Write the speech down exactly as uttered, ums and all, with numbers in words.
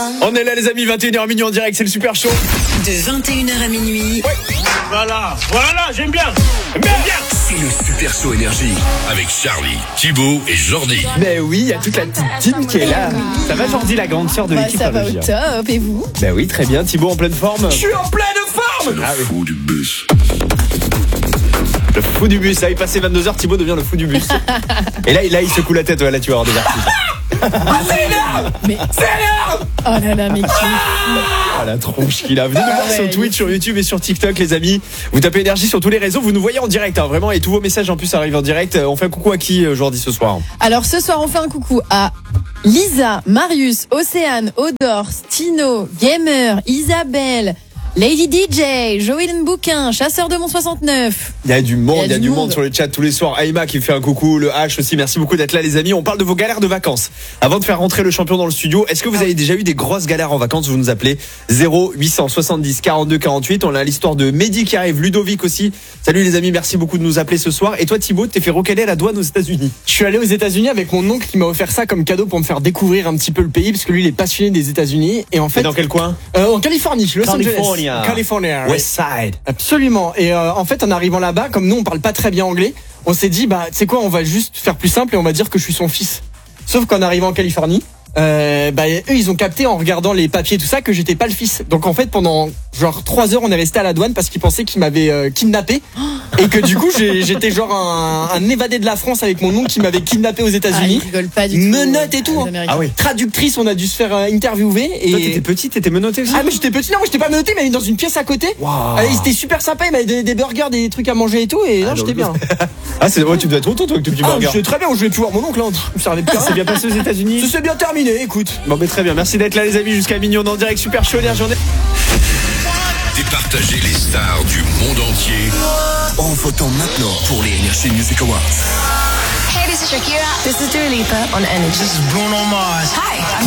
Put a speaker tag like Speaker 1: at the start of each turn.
Speaker 1: On est là les amis, vingt et une heures minuit en direct, c'est le Super Show.
Speaker 2: De vingt et une heures à minuit.
Speaker 3: Ouais. Voilà, voilà, j'aime bien. J'aime bien.
Speaker 4: C'est le Super Show Énergie avec Charlie, Thibaut et Jordi.
Speaker 1: Mais oui, il y a toute la petite team qui est là. Ça va Jordi, la grande sœur de
Speaker 5: bah,
Speaker 1: l'équipe?
Speaker 5: Ça va au top, et vous?
Speaker 1: Bah oui, très bien. Thibaut en pleine forme.
Speaker 3: Je suis en pleine forme.
Speaker 4: Le
Speaker 1: Ah oui.
Speaker 4: fou du bus.
Speaker 1: Le fou du bus, là il passait vingt-deux heures, Thibaut devient le fou du bus. Et là, là il secoue la tête, ouais, là tu vas avoir des vertiges.
Speaker 3: Ah, c'est énorme.
Speaker 5: Mais...
Speaker 3: C'est énorme.
Speaker 5: Oh là là, mais qui...
Speaker 1: Ah la tronche qu'il a. Venez nous
Speaker 5: Ah
Speaker 1: voir
Speaker 5: ouais,
Speaker 1: sur Twitch, sur YouTube et sur TikTok les amis. Vous tapez énergie sur tous les réseaux, vous nous voyez en direct hein, vraiment, et tous vos messages en plus arrivent en direct. On fait un coucou à qui aujourd'hui ce soir?
Speaker 5: Alors ce soir, on fait un coucou à Lisa, Marius, Océane, Odor, Stino, Gamer, Isabelle, Lady D J, Joël Bouquin, Chasseur de Mont soixante-neuf.
Speaker 1: Il y a du monde, il y a du monde sur le chat tous les soirs. Aïma qui fait un coucou, le H aussi. Merci beaucoup d'être là les amis. On parle de vos galères de vacances. Avant de faire rentrer le champion dans le studio, est-ce que vous avez déjà eu des grosses galères en vacances? Vous nous appelez zéro huit cent soixante-dix quarante-deux quarante-huit. On a l'histoire de Mehdi qui arrive, Ludovic aussi. Salut les amis, merci beaucoup de nous appeler ce soir. Et toi Thibaut, t'es fait recaler à la douane aux États-Unis?
Speaker 6: Je suis allé aux États-Unis avec mon oncle qui m'a offert ça comme cadeau pour me faire découvrir un petit peu le pays parce que lui il est passionné des États-Unis et en fait.
Speaker 1: Et dans quel coin?
Speaker 6: euh, En Californie, Los
Speaker 1: California.
Speaker 6: Angeles. California. ouais.
Speaker 1: West Side.
Speaker 6: Absolument. Et euh, en fait, en arrivant là-bas, comme nous on parle pas très bien anglais, on s'est dit bah tu sais quoi, on va juste faire plus simple et on va dire que je suis son fils. Sauf qu'en arrivant en Californie, euh, bah eux ils ont capté en regardant les papiers et tout ça que j'étais pas le fils. Donc en fait pendant genre trois heures on est resté à la douane parce qu'ils pensaient qu'ils m'avaient euh, kidnappé et que du coup j'ai, j'étais genre un, un évadé de la France avec mon oncle qui m'avait kidnappé aux
Speaker 5: Ah,
Speaker 6: États-Unis.
Speaker 5: ils rigolent pas du tout.
Speaker 6: Menottes et tout.
Speaker 5: Les
Speaker 6: Hein.
Speaker 1: Ah oui.
Speaker 6: Traductrice, on a dû se faire euh, interviewer et
Speaker 1: Toi t'étais petit, t'étais menotté aussi?
Speaker 6: ah mais j'étais petit, non moi j'étais pas menotté mais il est dans une pièce à côté.
Speaker 1: Wow.
Speaker 6: Ah, il était super sympa, il m'avait des, des burgers, des trucs à manger et tout et non
Speaker 1: Ah,
Speaker 6: j'étais
Speaker 1: non,
Speaker 6: bien.
Speaker 1: Ah c'est ouais, tu dois être content toi avec tes petits
Speaker 6: Ah
Speaker 1: burgers.
Speaker 6: j'étais très bien, je vais plus voir mon oncle, hein. Je me servais de
Speaker 1: C'est bien passé aux États-Unis?
Speaker 6: Ça s'est bien terminé, écoute.
Speaker 1: Bon mais très bien, merci d'être là les amis jusqu'à minuit, on est en direct Super Show Énergie.
Speaker 4: Départager les stars du monde entier en votant maintenant pour les Energy Music Awards.
Speaker 7: Hey, this is Shakira. This is Dua Lipa on Energy.
Speaker 3: This is Bruno Mars.
Speaker 7: Hi, I'm